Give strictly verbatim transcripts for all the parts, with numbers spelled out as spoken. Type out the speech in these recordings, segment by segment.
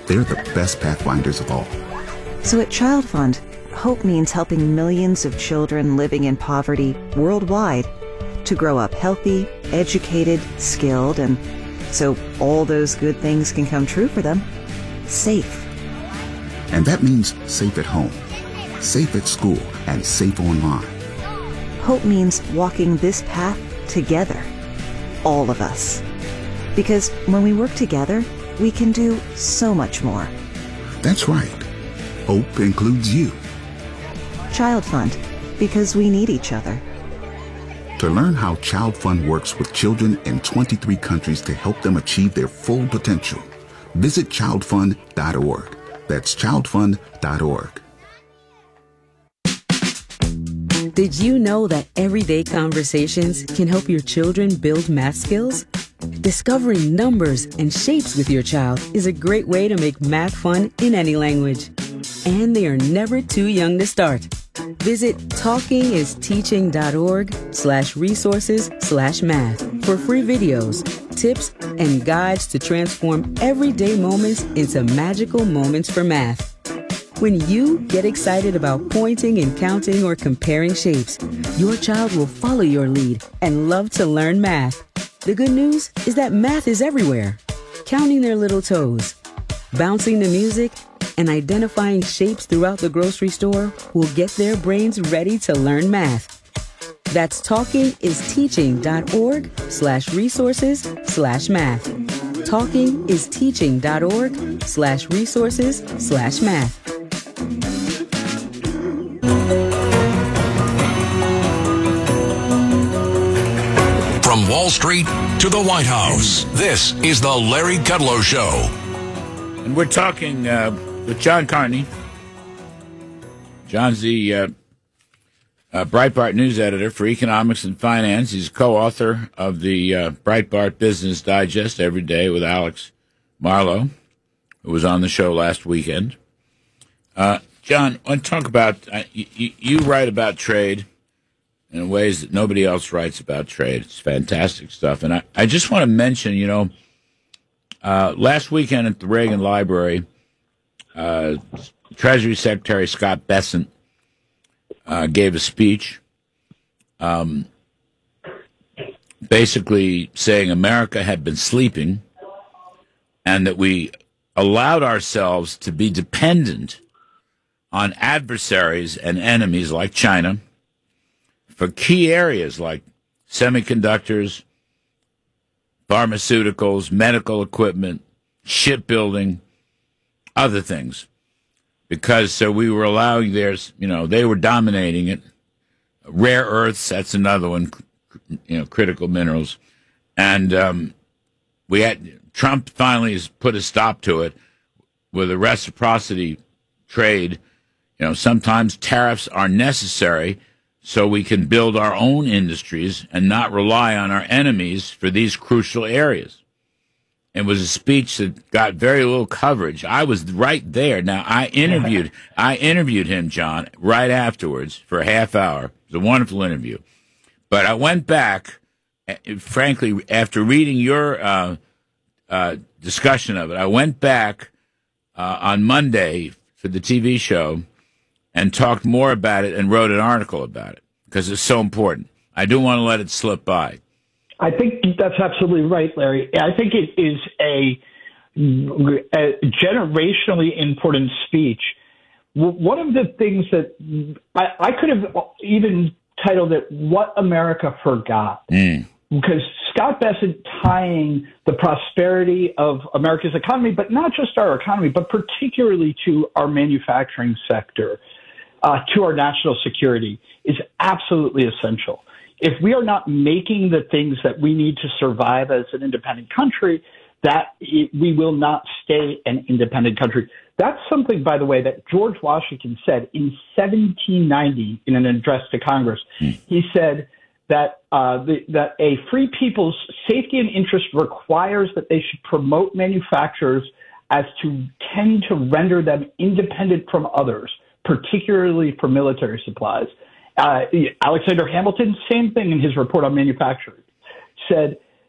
They're the best pathfinders of all. So at Child Fund, hope means helping millions of children living in poverty worldwide to grow up healthy, educated, skilled, and so all those good things can come true for them, safe. And that means safe at home, safe at school, and safe online. Hope means walking this path together, all of us. Because when we work together, we can do so much more. That's right. Hope includes you. Child Fund, because we need each other. To learn how Child Fund works with children in twenty-three countries to help them achieve their full potential, visit child fund dot org. That's child fund dot org. Did you know that everyday conversations can help your children build math skills? Discovering numbers and shapes with your child is a great way to make math fun in any language. And they are never too young to start. Visit talkingisteaching.org slash resources slash math for free videos, tips, and guides to transform everyday moments into magical moments for math. When you get excited about pointing and counting or comparing shapes, your child will follow your lead and love to learn math. The good news is that math is everywhere. Counting their little toes, bouncing the music, and identifying shapes throughout the grocery store will get their brains ready to learn math. That's talkingisteaching.org slash resources slash math. Talkingisteaching.org slash resources slash math. From Wall Street to the White House, this is the Larry Kudlow Show. And we're talking uh, with John Carney. John's the uh, uh, Breitbart news editor for economics and finance. He's co-author of the uh, Breitbart Business Digest Every Day with Alex Marlow, who was on the show last weekend. Uh, John, I want to talk about, uh, you, you write about trade in ways that nobody else writes about trade. It's fantastic stuff. And I, I just want to mention, you know, uh, last weekend at the Reagan Library, uh, Treasury Secretary Scott Bessent uh, gave a speech um, basically saying America had been sleeping and that we allowed ourselves to be dependent on adversaries and enemies like China for key areas like semiconductors, pharmaceuticals, medical equipment, shipbuilding, other things. Because so we were allowing theirs, you know, they were dominating it. Rare earths, that's another one, you know, critical minerals. And um, we had, Trump finally has put a stop to it with a reciprocity trade. You know, sometimes tariffs are necessary so we can build our own industries and not rely on our enemies for these crucial areas. It was a speech that got very little coverage. I was right there. Now, I interviewed I interviewed him, John, right afterwards for a half hour. It was a wonderful interview. But I went back, frankly, after reading your uh, uh, discussion of it, I went back uh, on Monday for the T V show and talked more about it and wrote an article about it because it's so important. I don't want to let it slip by. I think that's absolutely right, Larry. I think it is a, a generationally important speech. One of the things that I, I could have even titled it, What America Forgot. Mm. Because Scott Bessent tying the prosperity of America's economy, but not just our economy, but particularly to our manufacturing sector, uh, to our national security, is absolutely essential. If we are not making the things that we need to survive as an independent country, that it, we will not stay an independent country. That's something, by the way, that George Washington said in seventeen ninety in an address to Congress. Mm. He said that uh, the, that a free people's safety and interest requires that they should promote manufacturers as to tend to render them independent from others, particularly for military supplies. Uh, Alexander Hamilton, same thing in his report on manufacturing, said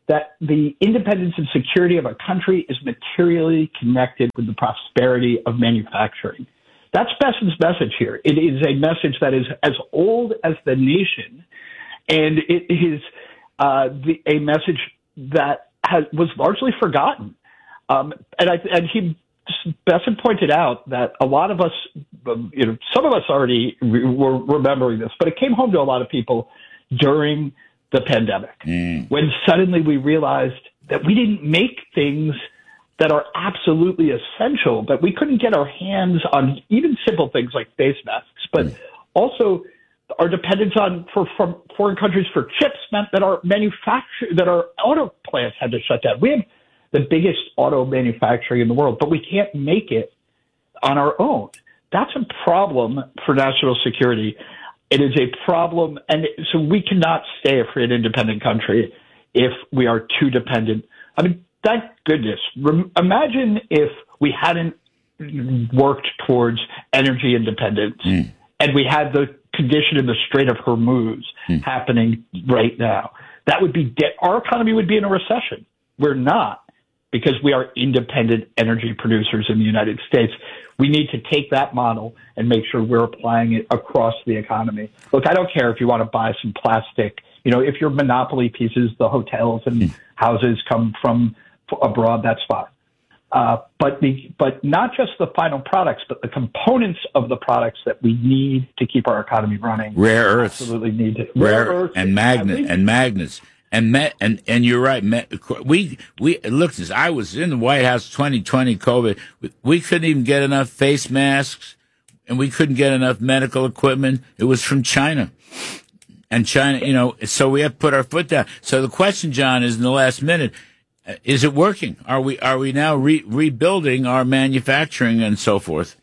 that the independence and security of a country is materially connected with the prosperity of manufacturing. That's Besson's message here. It is a message that is as old as the nation, and it is uh, the, a message that has, was largely forgotten. Um, and, I, and he, Besson pointed out that a lot of us, you know, some of us already re- were remembering this, but it came home to a lot of people during the pandemic, mm. when suddenly we realized that we didn't make things that are absolutely essential, but we couldn't get our hands on even simple things like face masks, but mm. also our dependence on for from foreign countries for chips meant that our manufacture that our auto plants had to shut down. We have the biggest auto manufacturing in the world, but we can't make it on our own. That's a problem for national security. It is a problem, and so we cannot stay a free and independent country if we are too dependent. I mean, thank goodness. Rem- imagine if we hadn't worked towards energy independence mm. and we had the condition in the Strait of Hormuz mm. happening right now. That would be de- our economy would be in a recession. We're not, because we are independent energy producers in the United States. We need to take that model and make sure we're applying it across the economy. Look, I don't care if you want to buy some plastic. You know, if your monopoly pieces, the hotels and mm. houses come from abroad, that's fine. Uh, but the but not just the final products, but the components of the products that we need to keep our economy running. Rare earths, absolutely need to. Rare, rare earths and magnet and magnets and met and and you're right. Met, we we look. This I was in the White House twenty twenty COVID. We couldn't even get enough face masks, and we couldn't get enough medical equipment. It was from China. And China, you know, so we have to put our foot down. So the question, John, is in the last minute, is it working? Are we are we now re- rebuilding our manufacturing and so forth?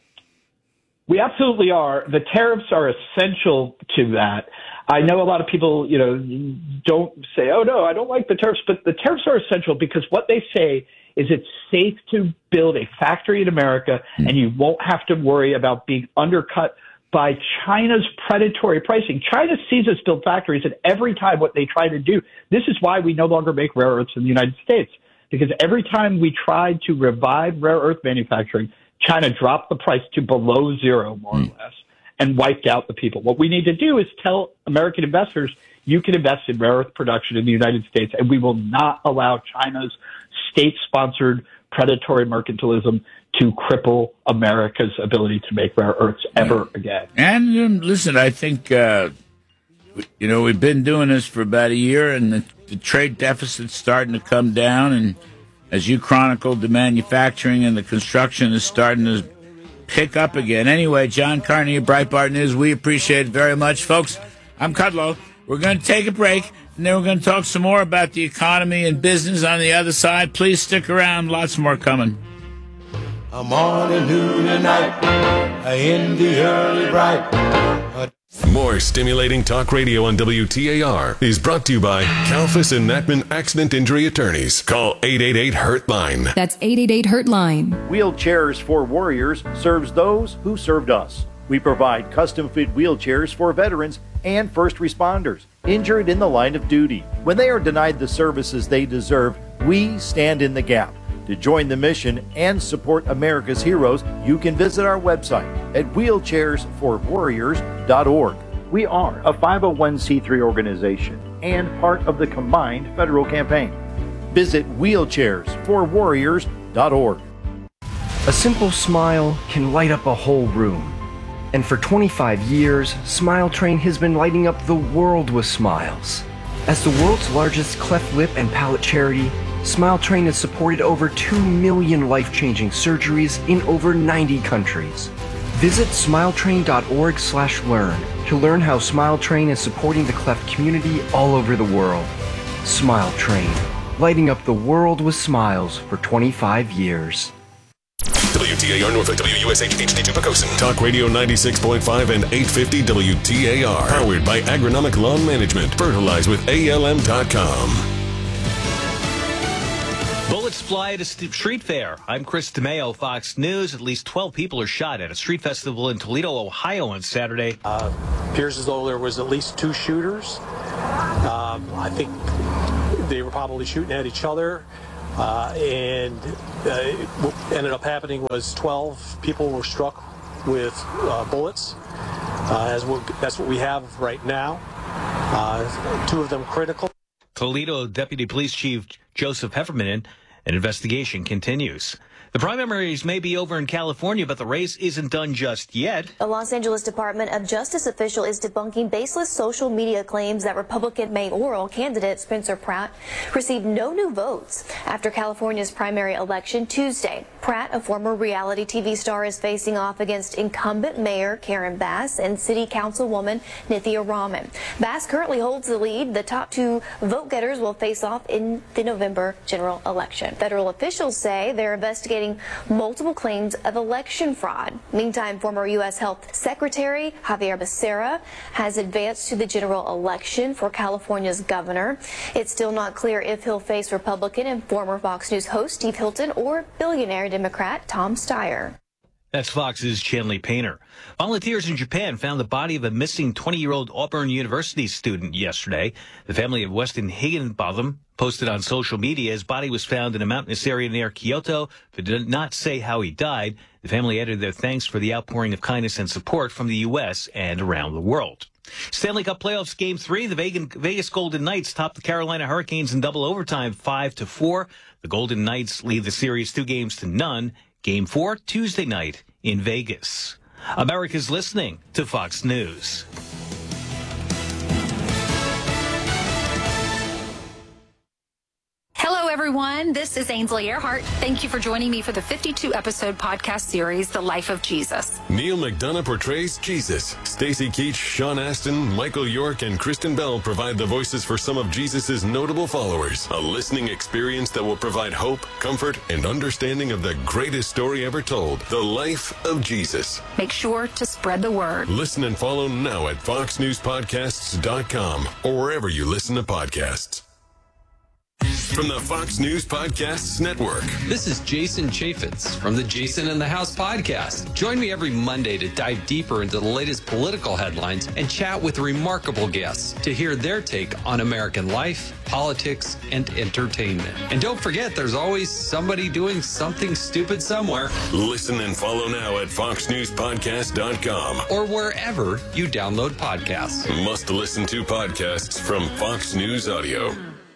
We absolutely are. The tariffs are essential to that. I know a lot of people, you know, don't say, oh, no, I don't like the tariffs, but the tariffs are essential because what they say is it's safe to build a factory in America mm. and you won't have to worry about being undercut by China's predatory pricing. China sees us build factories, and every time what they try to do, this is why we no longer make rare earths in the United States, because every time we tried to revive rare earth manufacturing, China dropped the price to below zero, more mm. or less, and wiped out the people. What we need to do is tell American investors, you can invest in rare earth production in the United States, and we will not allow China's state-sponsored predatory mercantilism to cripple America's ability to make rare earths ever yeah. again. And um, listen, I think, uh, you know, we've been doing this for about a year, and the, the trade deficit's starting to come down. And as you chronicled, the manufacturing and the construction is starting to pick up again. Anyway, John Carney of Breitbart News, we appreciate it very much. Folks, I'm Kudlow. We're going to take a break, and then we're going to talk some more about the economy and business on the other side. Please stick around. Lots more coming. A morning, noon, and night, in the early bright. More stimulating talk radio on W T A R is brought to you by Kalfas and Natman Accident Injury Attorneys. Call eight eight eight, hurt line. That's eight eight eight, hurt line. Wheelchairs for Warriors serves those who served us. We provide custom-fit wheelchairs for veterans and first responders injured in the line of duty. When they are denied the services they deserve, we stand in the gap. To join the mission and support America's heroes, you can visit our website at wheelchairs for warriors dot org. We are a five oh one c three organization and part of the combined federal campaign. Visit wheelchairs for warriors dot org. A simple smile can light up a whole room. And for twenty-five years, Smile Train has been lighting up the world with smiles. As the world's largest cleft lip and palate charity, Smile Train has supported over two million life-changing surgeries in over ninety countries. Visit smiletrain dot org slash learn to learn how Smile Train is supporting the cleft community all over the world. Smile Train, lighting up the world with smiles for twenty-five years. W T A R Norfolk, W U S H H D two Pocosin. Talk Radio ninety-six point five and eight fifty W T A R. Powered by Agronomic Lawn Management. Fertilize with A L M dot com. Bullets fly at a street fair. I'm Chris DeMeo, Fox News. At least twelve people are shot at a street festival in Toledo, Ohio on Saturday. Uh, appears as though there was at least two shooters. Um, I think they were probably shooting at each other. Uh, and uh, what ended up happening was twelve people were struck with uh, bullets. Uh, as we, that's what we have right now. Uh, two of them critical. Toledo Deputy Police Chief Joseph Hefferman, an investigation continues. The primaries may be over in California, but the race isn't done just yet. A Los Angeles Department of Justice official is debunking baseless social media claims that Republican mayoral candidate Spencer Pratt received no new votes after California's primary election Tuesday. Pratt, a former reality T V star, is facing off against incumbent Mayor Karen Bass and City Councilwoman Nithya Raman. Bass currently holds the lead. The top two vote-getters will face off in the November general election. Federal officials say they're investigating multiple claims of election fraud. Meantime, former U S Health Secretary Xavier Becerra has advanced to the general election for California's governor. It's still not clear if he'll face Republican and former Fox News host Steve Hilton or billionaire Democrat Tom Steyer. That's Fox's Chanley Painter. Volunteers in Japan found the body of a missing twenty-year-old Auburn University student yesterday. The family of Weston Higginbotham posted on social media his body was found in a mountainous area near Kyoto, but did not say how he died. The family added their thanks for the outpouring of kindness and support from the U S and around the world. Stanley Cup Playoffs Game three, the Vegas Golden Knights topped the Carolina Hurricanes in double overtime five to four. The Golden Knights lead the series two games to none. Game four, Tuesday night in Vegas. America's listening to Fox News. Hello, everyone. This is Ainsley Earhart. Thank you for joining me for the fifty-two episode podcast series, The Life of Jesus. Neil McDonough portrays Jesus. Stacey Keach, Sean Astin, Michael York, and Kristen Bell provide the voices for some of Jesus' notable followers. A listening experience that will provide hope, comfort, and understanding of the greatest story ever told, The Life of Jesus. Make sure to spread the word. Listen and follow now at fox news podcasts dot com or wherever you listen to podcasts. From the Fox News Podcasts Network. This is Jason Chaffetz from the Jason in the House podcast. Join me every Monday to dive deeper into the latest political headlines and chat with remarkable guests to hear their take on American life, politics, and entertainment. And don't forget, there's always somebody doing something stupid somewhere. Listen and follow now at fox news podcast dot com or wherever you download podcasts. Must listen to podcasts from Fox News Audio.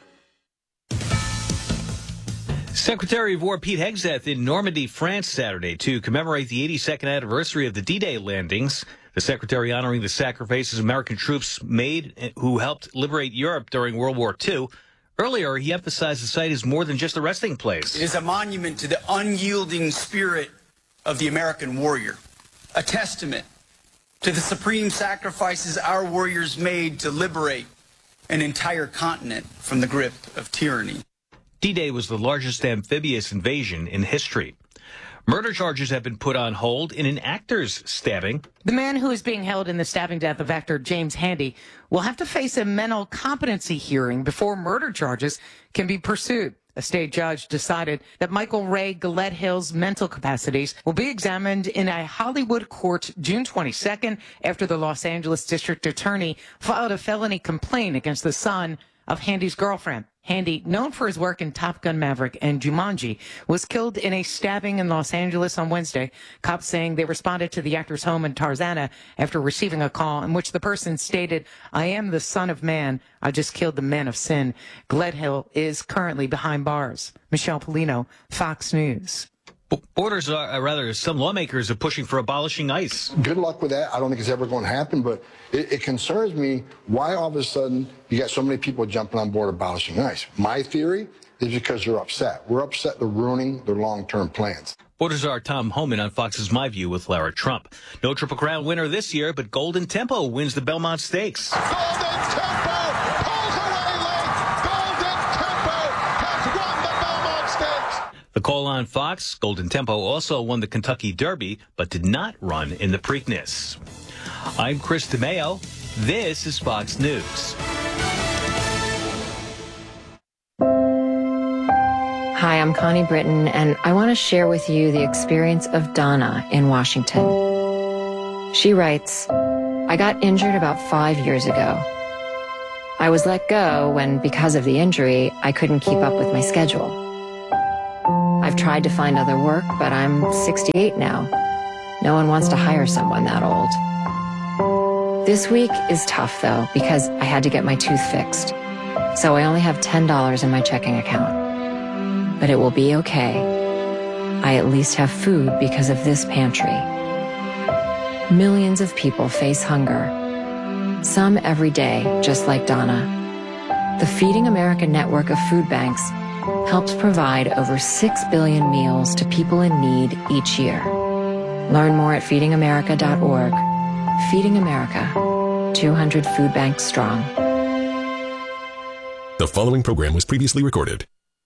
Secretary of War Pete Hegseth in Normandy, France, Saturday to commemorate the eighty-second anniversary of the D-Day landings. The Secretary honoring the sacrifices American troops made who helped liberate Europe during World War Two. Earlier, he emphasized the site is more than just a resting place. It is a monument to the unyielding spirit of the American warrior, a testament to the supreme sacrifices our warriors made to liberate an entire continent from the grip of tyranny. D-Day was the largest amphibious invasion in history. Murder charges have been put on hold in an actor's stabbing. The man who is being held in the stabbing death of actor James Handy will have to face a mental competency hearing before murder charges can be pursued. A state judge decided that Michael Ray Gledhill's mental capacities will be examined in a Hollywood court June twenty-second after the Los Angeles district attorney filed a felony complaint against the son of Handy's girlfriend. Handy, known for his work in Top Gun Maverick and Jumanji, was killed in a stabbing in Los Angeles on Wednesday. Cops saying they responded to the actor's home in Tarzana after receiving a call in which the person stated, "I am the Son of Man. I just killed the man of sin." Gledhill is currently behind bars. Michelle Polino, Fox News. Borders are, rather, some lawmakers are pushing for abolishing ICE. Good luck with that. I don't think it's ever going to happen, but it, it concerns me why all of a sudden you got so many people jumping on board abolishing ICE. My theory is because they're upset. We're upset they're ruining their long-term plans. Borders are Tom Homan on Fox's My View with Lara Trump. No Triple Crown winner this year, but Golden Tempo wins the Belmont Stakes. Golden Tempo pulls away late. Golden Tempo has won the Belmont Stakes. The call on Fox, Golden Tempo also won the Kentucky Derby, but did not run in the Preakness. I'm Chris DeMeo. This is Fox News. Hi, I'm Connie Britton, and I want to share with you the experience of Donna in Washington. She writes, I got injured about five years ago. I was let go when, because of the injury, I couldn't keep up with my schedule. I've tried to find other work, but I'm sixty-eight now. No one wants to hire someone that old. This week is tough, though, because I had to get my tooth fixed. So I only have ten dollars in my checking account. But it will be okay. I at least have food because of this pantry. Millions of people face hunger. Some every day, just like Donna. The Feeding America network of food banks helps provide over six billion meals to people in need each year. Learn more at feeding america dot org. Feeding America, two hundred food banks strong. The following program was previously recorded.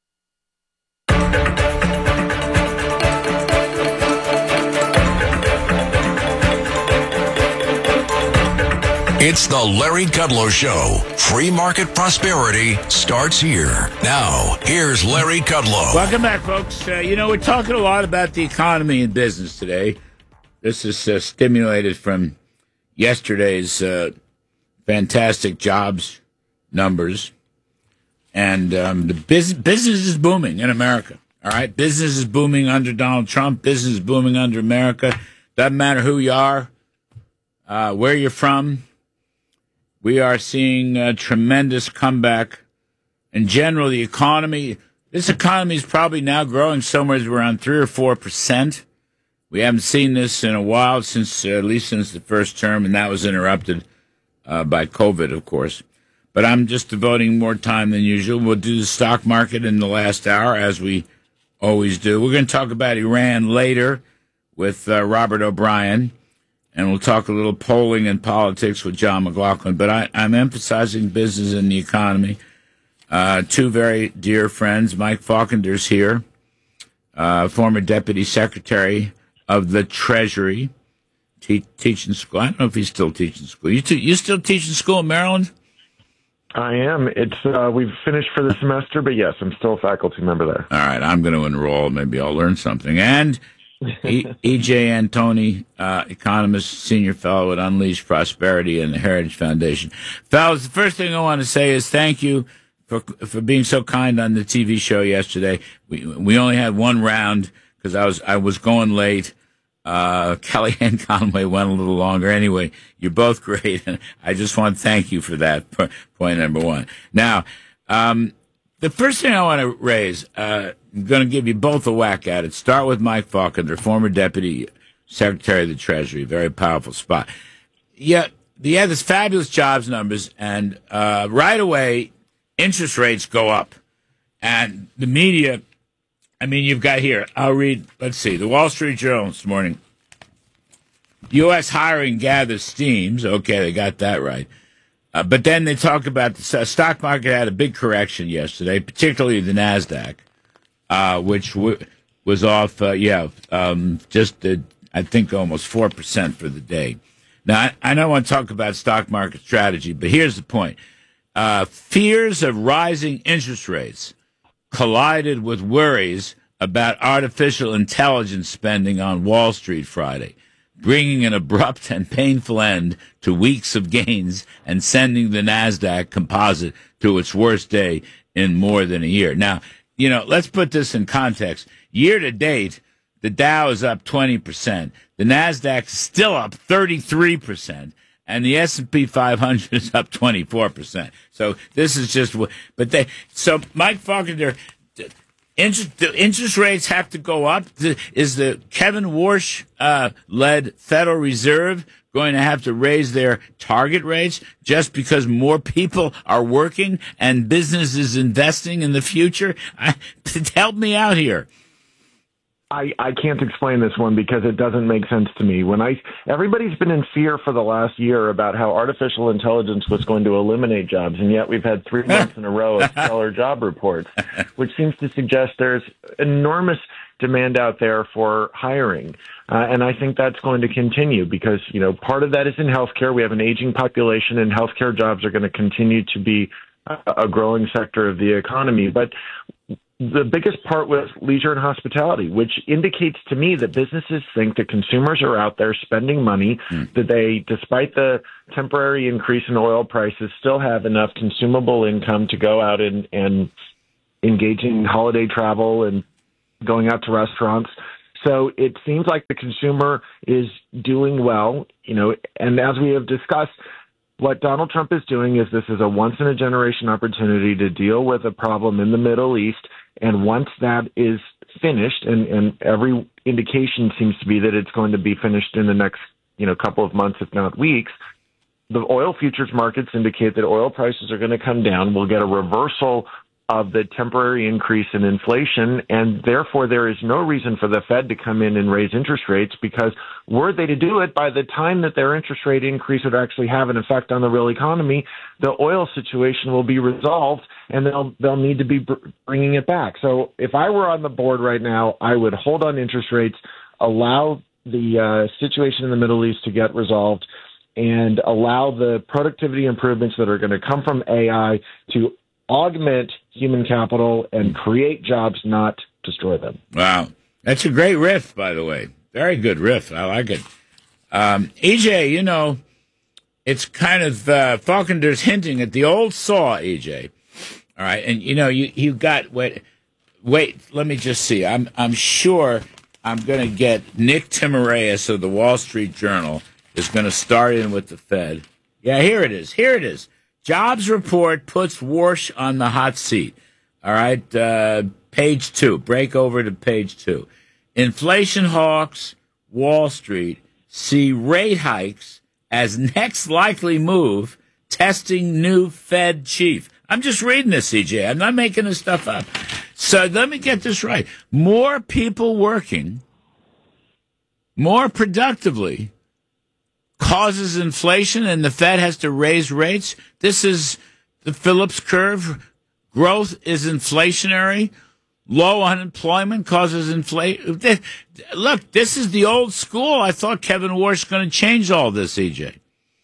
It's the Larry Kudlow Show. Free market prosperity starts here. Now, here's Larry Kudlow. Welcome back, folks. Uh, you know, we're talking a lot about the economy and business today. This is uh, stimulated from yesterday's uh, fantastic jobs numbers. And um, the bus- business is booming in America. All right? Business is booming under Donald Trump. Business is booming under America. Doesn't matter who you are, uh, where you're from. We are seeing a tremendous comeback. In general, the economy, this economy is probably now growing somewhere around three or four percent. We haven't seen this in a while, since uh, at least since the first term, and that was interrupted uh, by COVID, of course. But I'm just devoting more time than usual. We'll do the stock market in the last hour, as we always do. We're going to talk about Iran later with uh, Robert O'Brien. And we'll talk a little polling and politics with John McLaughlin. But I, I'm emphasizing business and the economy. Uh, two very dear friends, Mike Falkender's here, uh, former Deputy Secretary of the Treasury, te- teaching school. I don't know if he's still teaching school. You, t- you still teaching school in Maryland? I am. It's uh, we've finished for the semester, but yes, I'm still a faculty member there. All right, I'm going to enroll. Maybe I'll learn something. And E. J. Antoni, uh, economist, senior fellow at Unleash Prosperity and the Heritage Foundation. Fellows, the first thing I want to say is thank you for for being so kind on the T V show yesterday. We we only had one round because I was I was going late. Uh, Kellyanne Conway went a little longer. Anyway, you're both great, and I just want to thank you for that. Point number one. Now, um, the first thing I want to raise. Uh, I'm going to give you both a whack at it. Start with Mike Falkender, former Deputy Secretary of the Treasury. Very powerful spot. Yeah, he had this fabulous jobs numbers, and uh, right away, interest rates go up. And the media, I mean, you've got here, I'll read, let's see, the Wall Street Journal this morning. U S hiring gathers steams. Okay, they got that right. Uh, but then they talk about the stock market had a big correction yesterday, particularly the NASDAQ. Uh, which w- was off, uh, yeah, um, just, uh, I think, almost four percent for the day. Now, I, I don't want to talk about stock market strategy, but here's the point. Uh, fears of rising interest rates collided with worries about artificial intelligence spending on Wall Street Friday, bringing an abrupt and painful end to weeks of gains and sending the NASDAQ composite to its worst day in more than a year. Now, you know, let's put this in context. Year to date, the Dow is up twenty percent. The NASDAQ is still up thirty-three percent. And the S and P five hundred is up twenty-four percent. So this is just what, but they, so Mike Falkender, interest, the interest rates have to go up. Is the Kevin Warsh, uh, led Federal Reserve going to have to raise their target rates just because more people are working and businesses investing in the future? I, help me out here. I, I can't explain this one because it doesn't make sense to me. When I everybody's been in fear for the last year about how artificial intelligence was going to eliminate jobs, and yet we've had three months in a row of stellar job reports, which seems to suggest there's enormous demand out there for hiring. Uh, and I think that's going to continue because, you know, part of that is in healthcare. We have an aging population, and healthcare jobs are going to continue to be a, a growing sector of the economy. But the biggest part was leisure and hospitality, which indicates to me that businesses think that consumers are out there spending money, mm. that they, despite the temporary increase in oil prices, still have enough consumable income to go out and, and engage in holiday travel and going out to restaurants. So it seems like the consumer is doing well, you know, and as we have discussed, what Donald Trump is doing is this is a once-in-a-generation opportunity to deal with a problem in the Middle East. And once that is finished, and, and every indication seems to be that it's going to be finished in the next, you know, couple of months, if not weeks, the oil futures markets indicate that oil prices are going to come down. We'll get a reversal of the temporary increase in inflation, and therefore there is no reason for the Fed to come in and raise interest rates, because were they to do it, by the time that their interest rate increase would actually have an effect on the real economy, the oil situation will be resolved, and they'll they'll need to be br- bringing it back. So if I were on the board right now, I would hold on interest rates, allow the uh, situation in the Middle East to get resolved, and allow the productivity improvements that are going to come from A I to augment human capital and create jobs, not destroy them. Wow. That's a great riff, by the way. Very good riff. I like it. Um, E J, you know, it's kind of, uh, Falconder's hinting at the old saw, E J. All right. And, you know, you, you got, wait, wait, let me just see. I'm, I'm sure I'm going to get Nick Timiraeus of the Wall Street Journal is going to start in with the Fed. Yeah, here it is. Here it is. Jobs report puts Warsh on the hot seat. All right, uh, page two. Break over to page two. Inflation hawks, Wall Street, see rate hikes as next likely move, testing new Fed chief. I'm just reading this, C J. I'm not making this stuff up. So let me get this right. More people working more productively causes inflation, and the Fed has to raise rates. This is the Phillips curve. Growth is inflationary. Low unemployment causes inflation. Look, this is the old school. I thought Kevin Warsh was going to change all this, E J.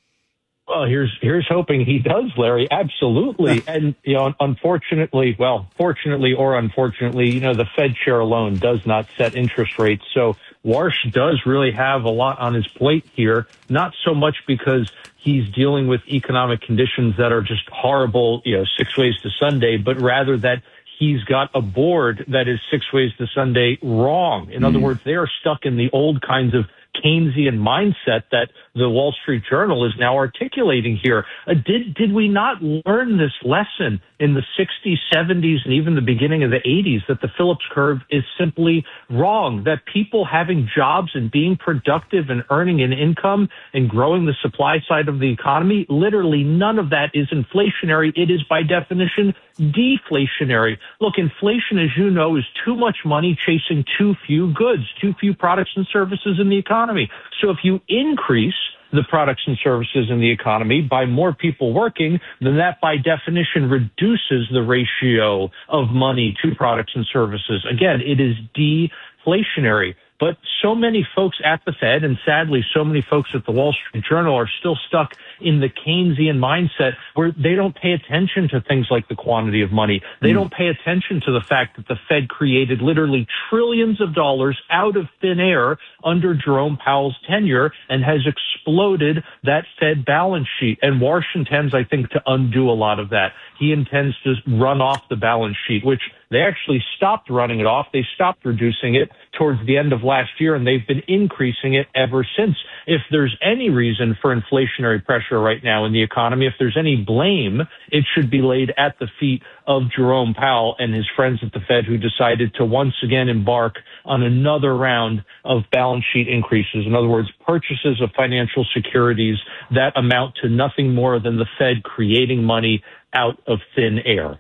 Well, here's here's hoping he does, Larry. Absolutely. And, you know, unfortunately, well, fortunately or unfortunately, you know, the Fed chair alone does not set interest rates. So Warsh does really have a lot on his plate here, not so much because he's dealing with economic conditions that are just horrible, you know, six ways to Sunday, but rather that he's got a board that is six ways to Sunday wrong. In mm. other words, they are stuck in the old kinds of Keynesian mindset that the Wall Street Journal is now articulating here. Uh, did did we not learn this lesson in the sixties, seventies, and even the beginning of the eighties, that the Phillips curve is simply wrong, that people having jobs and being productive and earning an income and growing the supply side of the economy, literally none of that is inflationary. It is by definition deflationary. Look, inflation, as you know, is too much money chasing too few goods, too few products and services in the economy. So if you increase the products and services in the economy by more people working, then that by definition reduces the ratio of money to products and services. Again, it is deflationary. But so many folks at the Fed, and sadly so many folks at the Wall Street Journal, are still stuck in the Keynesian mindset where they don't pay attention to things like the quantity of money. They mm. don't pay attention to the fact that the Fed created literally trillions of dollars out of thin air under Jerome Powell's tenure and has exploded that Fed balance sheet. And Warsh intends, I think, to undo a lot of that. He intends to run off the balance sheet, which they actually stopped running it off. They stopped reducing it towards the end of last year, and they've been increasing it ever since. If there's any reason for inflationary pressure right now in the economy, if there's any blame, it should be laid at the feet of Jerome Powell and his friends at the Fed, who decided to once again embark on another round of balance sheet increases. In other words, purchases of financial securities that amount to nothing more than the Fed creating money out of thin air.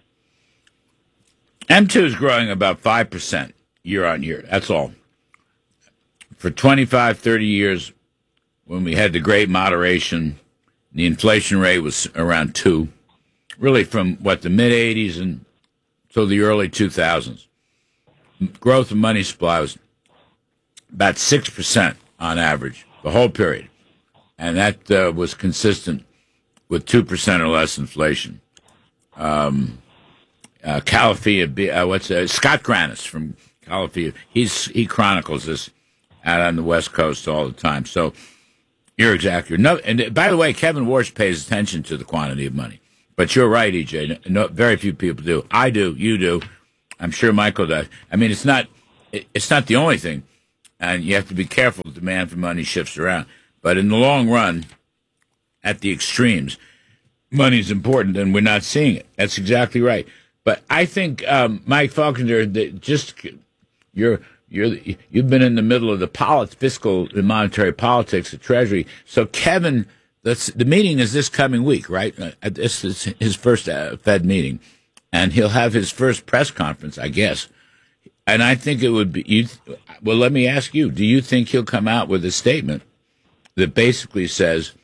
M two is growing about five percent year on year. That's all. For twenty-five, thirty years, when we had the great moderation, the inflation rate was around two. Really from, what, the mid-eighties and so the early two thousands. Growth of money supply was about six percent on average, the whole period. And that uh, was consistent with two percent or less inflation. Um uh, Calafia, uh, what's uh, Scott Granis from Calafia. He's he chronicles this out on the West Coast all the time. So you're exactly no. And by the way, Kevin Warsh pays attention to the quantity of money. But you're right, E J. No, very few people do. I do. You do. I'm sure Michael does. I mean, it's not. It's not the only thing, and you have to be careful. The demand for money shifts around. But in the long run, at the extremes, money's important, and we're not seeing it. That's exactly right. But I think um, Mike Faulkner, that just you're you're you've been in the middle of the polit- fiscal and monetary politics of Treasury. So Kevin, that's, the meeting is this coming week, right? Uh, this is his first uh, Fed meeting, and he'll have his first press conference, I guess. And I think it would be. You, well, let me ask you: do you think he'll come out with a statement that basically says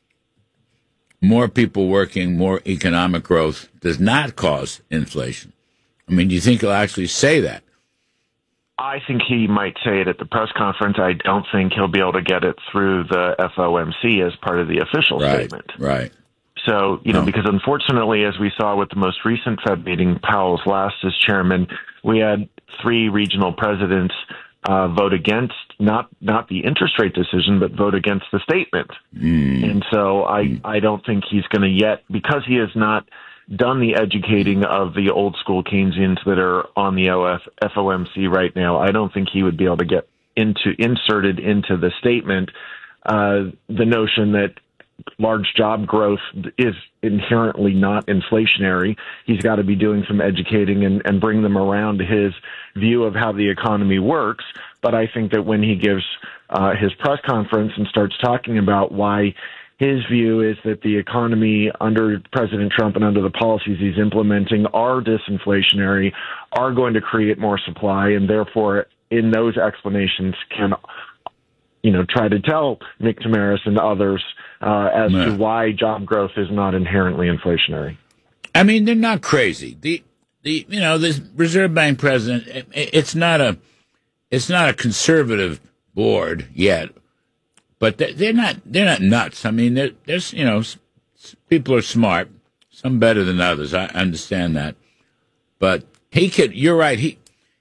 more people working, more economic growth does not cause inflation? I mean, do you think he'll actually say that? I think he might say it at the press conference. I don't think he'll be able to get it through the F O M C as part of the official right, statement. Right. So, you know, no. because unfortunately, as we saw with the most recent Fed meeting, Powell's last as chairman, we had three regional presidents uh, vote against not not the interest rate decision, but vote against the statement. Mm. And so I, I don't think he's going to yet, because he has not done the educating of the old school Keynesians that are on the F O M C right now. I don't think he would be able to get into inserted into the statement uh, the notion that large job growth is inherently not inflationary. He's got to be doing some educating and, and bring them around to his view of how the economy works. But I think that when he gives uh, his press conference and starts talking about why his view is that the economy under President Trump and under the policies he's implementing are disinflationary, are going to create more supply, and therefore in those explanations can, you know, try to tell Nick Tamaris and others uh, as yeah. to why job growth is not inherently inflationary. I mean, they're not crazy. The the you know, the Reserve Bank president, it, it's not a it's not a conservative board yet. But they're not, they're not nuts. I mean, there's, you know, people are smart, some better than others. I understand that. But he could, you're right, he,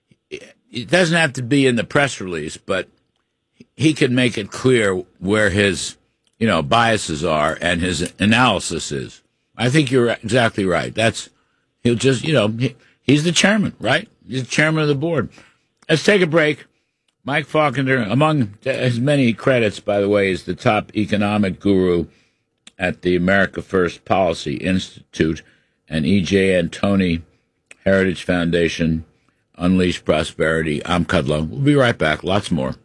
it doesn't have to be in the press release, but he could make it clear where his, you know, biases are and his analysis is. I think you're exactly right. That's, he'll just, you know, he, he's the chairman, right? He's the chairman of the board. Let's take a break. Mike Faulkner, among his many credits, by the way, is the top economic guru at the America First Policy Institute and E J Antoni Heritage Foundation, Unleash Prosperity. I'm Kudlow. We'll be right back. Lots more.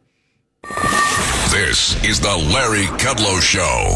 This is the Larry Kudlow Show.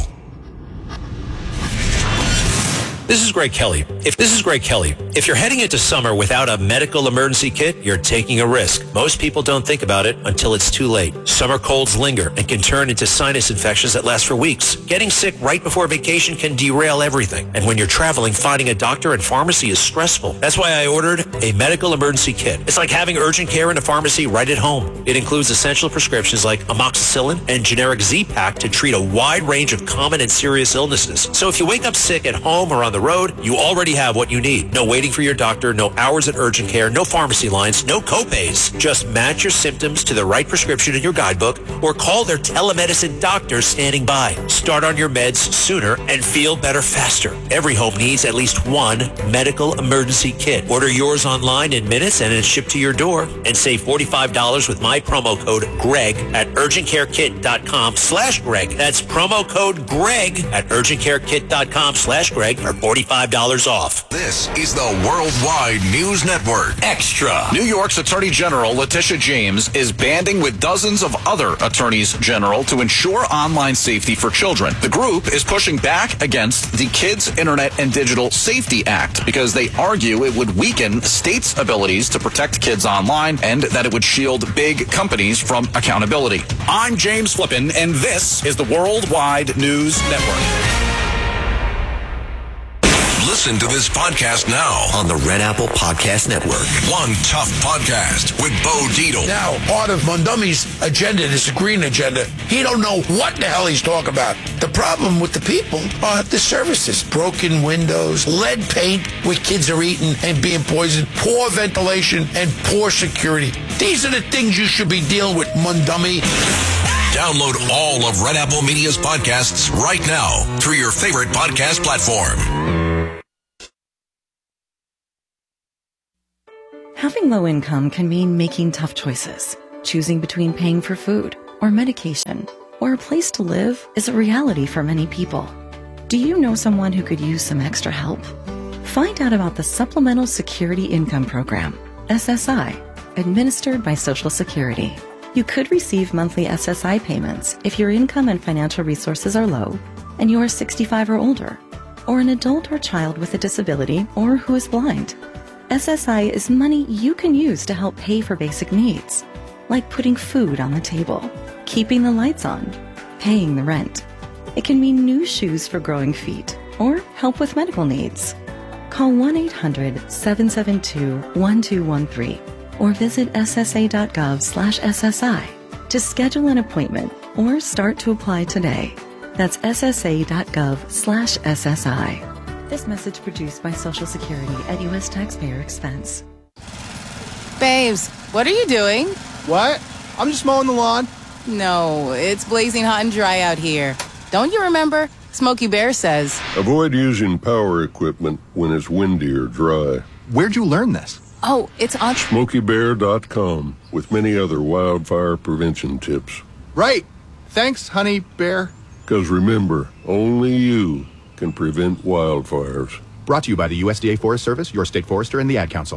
This is Greg Kelly. If this is Greg Kelly, if you're heading into summer without a medical emergency kit, you're taking a risk. Most people don't think about it until it's too late. Summer colds linger and can turn into sinus infections that last for weeks. Getting sick right before vacation can derail everything. And when you're traveling, finding a doctor and pharmacy is stressful. That's why I ordered a medical emergency kit. It's like having urgent care in a pharmacy right at home. It includes essential prescriptions like amoxicillin and generic Z-Pak to treat a wide range of common and serious illnesses. So if you wake up sick at home or on the road, you already have what you need. No waiting for your doctor, no hours at urgent care, no pharmacy lines, no copays. Just match your symptoms to the right prescription in your guidebook or call their telemedicine doctor standing by. Start on your meds sooner and feel better faster. Every home needs at least one medical emergency kit. Order yours online in minutes and it's shipped to your door. And save forty-five dollars with my promo code GREG at urgentcarekit.com slash Greg. That's promo code GREG at urgentcarekit.com slash Greg for forty-five dollars off. This is the Worldwide News Network. Extra. New York's Attorney General Letitia James is banding with dozens of other attorneys general to ensure online safety for children. The group is pushing back against the Kids Internet and Digital Safety Act because they argue it would weaken states' abilities to protect kids online and that it would shield big companies from accountability. I'm James Flippin, and this is the Worldwide News Network. Listen to this podcast now on the Red Apple Podcast Network. One Tough Podcast with Bo Dietl. Now, part of Mondomi's agenda, this green agenda, he don't know what the hell he's talking about. The problem with the people are the services. Broken windows, lead paint where kids are eating and being poisoned, poor ventilation, and poor security. These are the things you should be dealing with, Mondomi. Download all of Red Apple Media's podcasts right now through your favorite podcast platform. Having low income can mean making tough choices. Choosing between paying for food or medication or a place to live is a reality for many people. Do you know someone who could use some extra help? Find out about the Supplemental Security Income Program, S S I, administered by Social Security. You could receive monthly S S I payments if your income and financial resources are low and you are sixty-five or older, or an adult or child with a disability or who is blind. S S I is money you can use to help pay for basic needs, like putting food on the table, keeping the lights on, paying the rent. It can mean new shoes for growing feet or help with medical needs. Call one eight hundred, seven seven two, one two one three or visit S S A dot gov slash S S I to schedule an appointment or start to apply today. That's S S A dot gov slash S S I. This message produced by Social Security at U S taxpayer expense. Babes, what are you doing? What? I'm just mowing the lawn. No, it's blazing hot and dry out here. Don't you remember? Smokey Bear says. Avoid using power equipment when it's windy or dry. Where'd you learn this? Oh, it's on Smokey Bear dot com with many other wildfire prevention tips. Right. Thanks, honey bear. Because remember, only you can prevent wildfires. Brought to you by the U S D A Forest Service, your state forester, and the Ad Council.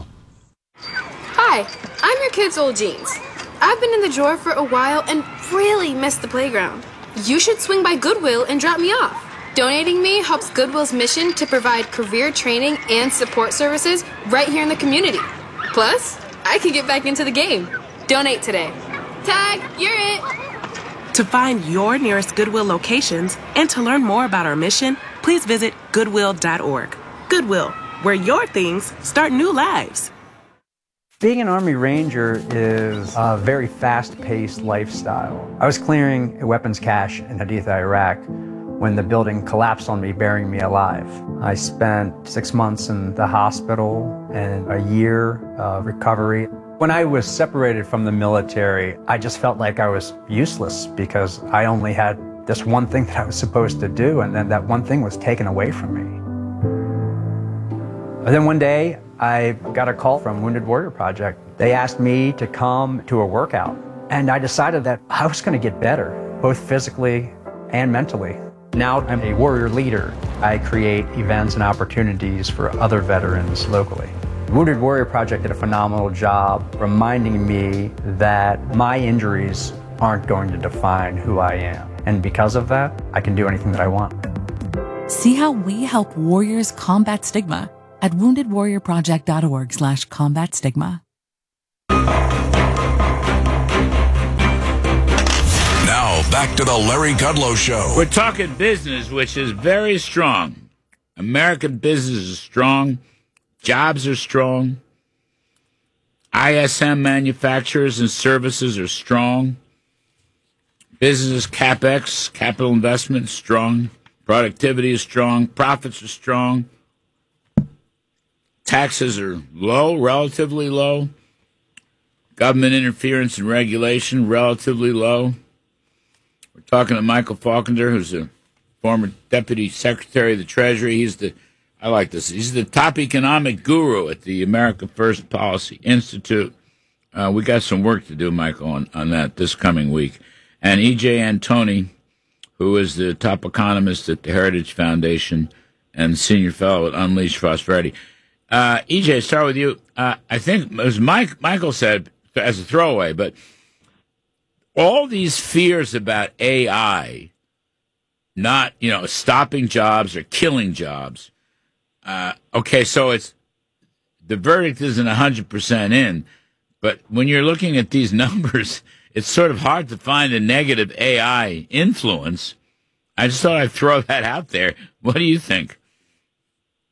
Hi, I'm your kid's old jeans. I've been in the drawer for a while and really missed the playground. You should swing by Goodwill and drop me off. Donating me helps Goodwill's mission to provide career training and support services right here in the community. Plus, I can get back into the game. Donate today. Tag, you're it. To find your nearest Goodwill locations and to learn more about our mission, please visit goodwill dot org. Goodwill, where your things start new lives. Being an Army Ranger is a very fast-paced lifestyle. I was clearing a weapons cache in Haditha, Iraq, when the building collapsed on me, burying me alive. I spent six months in the hospital and a year of recovery. When I was separated from the military, I just felt like I was useless because I only had this one thing that I was supposed to do, and then that one thing was taken away from me. And then one day, I got a call from Wounded Warrior Project. They asked me to come to a workout, and I decided that I was going to get better, both physically and mentally. Now I'm a warrior leader. I create events and opportunities for other veterans locally. The Wounded Warrior Project did a phenomenal job reminding me that my injuries aren't going to define who I am. And because of that, I can do anything that I want. See how we help warriors combat stigma at wounded warrior project dot org slash combat stigma. Now, back to the Larry Kudlow Show. We're talking business, which is very strong. American business is strong. Jobs are strong. I S M manufacturers and services are strong. Business CapEx, capital investment, is strong. Productivity is strong. Profits are strong. Taxes are low, relatively low. Government interference and regulation, relatively low. We're talking to Michael Faulkner, who's a former Deputy Secretary of the Treasury. He's the, I like this, he's the top economic guru at the America First Policy Institute. Uh, we got some work to do, Michael, on, on that this coming week. And E J Antoni, who is the top economist at the Heritage Foundation and senior fellow at Unleash Prosperity. Uh, E J, start with you. Uh, I think, as Mike, Michael said, as a throwaway, but all these fears about A I not, you know, stopping jobs or killing jobs. Uh, okay, so it's the verdict isn't one hundred percent in, but when you're looking at these numbers, it's sort of hard to find a negative A I influence. I just thought I'd throw that out there. What do you think?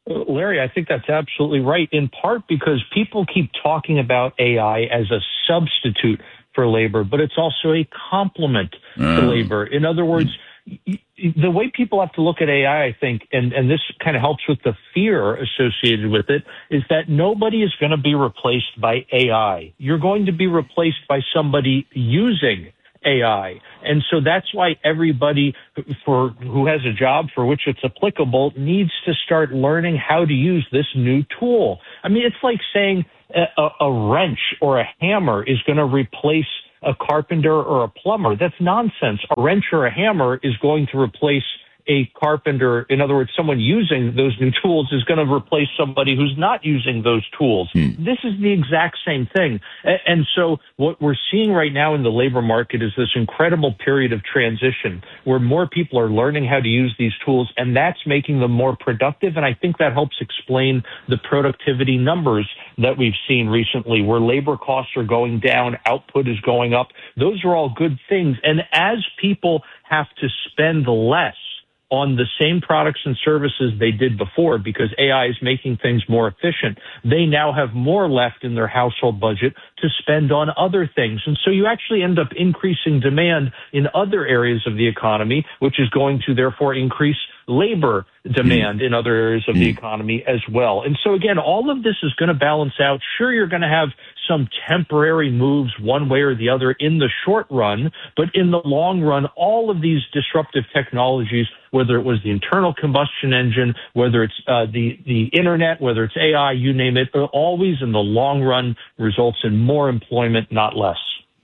Larry, I think that's absolutely right, in part because people keep talking about A I as a substitute for labor, but it's also a complement mm. to labor. In other words, mm. the way people have to look at A I, I think, and, and this kind of helps with the fear associated with it, is that nobody is going to be replaced by A I. You're going to be replaced by somebody using A I. And so that's why everybody for who has a job for which it's applicable needs to start learning how to use this new tool. I mean, it's like saying a, a wrench or a hammer is going to replace a carpenter or a plumber. That's nonsense. A wrench or a hammer is going to replace a carpenter. In other words, someone using those new tools is going to replace somebody who's not using those tools. Mm. This is the exact same thing. And so what we're seeing right now in the labor market is this incredible period of transition where more people are learning how to use these tools, and that's making them more productive. And I think that helps explain the productivity numbers that we've seen recently, where labor costs are going down, output is going up. Those are all good things. And as people have to spend less on the same products and services they did before because A I is making things more efficient, they now have more left in their household budget to spend on other things. And so you actually end up increasing demand in other areas of the economy, which is going to therefore increase labor demand in other areas of the economy as well. And so again, all of this is going to balance out. Sure, you're going to have some temporary moves one way or the other in the short run, but in the long run, all of these disruptive technologies, whether it was the internal combustion engine, whether it's uh, the, the internet, whether it's A I, you name it, always in the long run results in more employment, not less.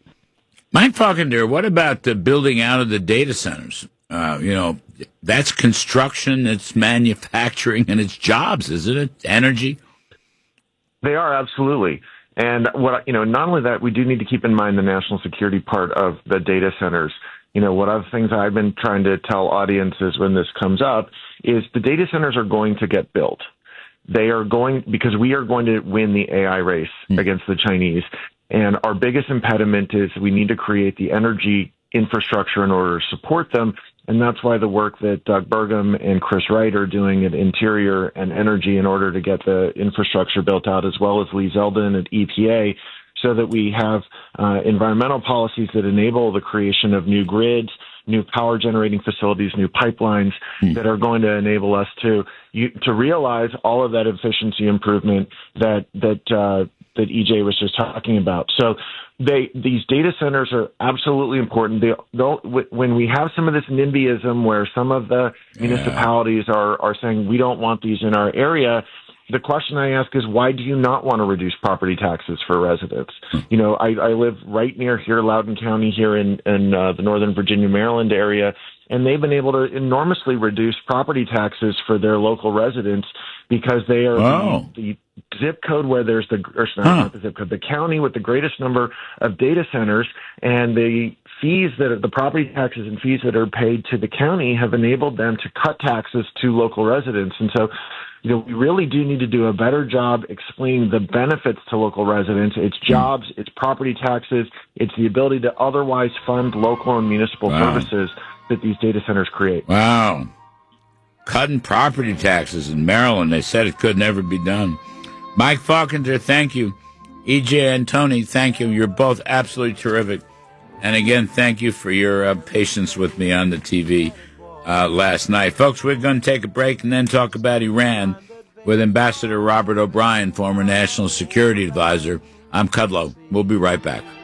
Mike Falkender, what about the building out of the data centers? Uh, you know, that's construction, it's manufacturing, and it's jobs, isn't it? Energy? They are, absolutely. And what, you know, not only that, we do need to keep in mind the national security part of the data centers. You know, one of the things I've been trying to tell audiences when this comes up is the data centers are going to get built. They are going, because we are going to win the A I race mm. against the Chinese. And our biggest impediment is we need to create the energy infrastructure in order to support them. And that's why the work that Doug Burgum and Chris Wright are doing at Interior and Energy in order to get the infrastructure built out, as well as Lee Zeldin at E P A, so that we have uh, environmental policies that enable the creation of new grids, new power generating facilities, new pipelines mm. that are going to enable us to you, to realize all of that efficiency improvement that that uh, that E J was just talking about. So they these data centers are absolutely important. They don't, when we have some of this NIMBYism where some of the yeah. municipalities are are saying we don't want these in our area, the question I ask is, why do you not want to reduce property taxes for residents? You know, I, I live right near here, Loudoun County, here in, in uh, the Northern Virginia, Maryland area, and they've been able to enormously reduce property taxes for their local residents because they are wow. the, the zip code where there's the, or sorry, huh. not the zip code, the county with the greatest number of data centers, and the fees that are, the property taxes and fees that are paid to the county have enabled them to cut taxes to local residents. And so, you know, we really do need to do a better job explaining the benefits to local residents. It's jobs, it's property taxes, it's the ability to otherwise fund local and municipal wow. services that these data centers create. Wow. Cutting property taxes in Maryland, they said it could never be done. Mike Falkender, thank you. E J and Tony, thank you. You're both absolutely terrific. And again, thank you for your uh, patience with me on the T V. Uh, last night. Folks, we're going to take a break and then talk about Iran with Ambassador Robert O'Brien, former National Security Advisor. I'm Kudlow. We'll be right back.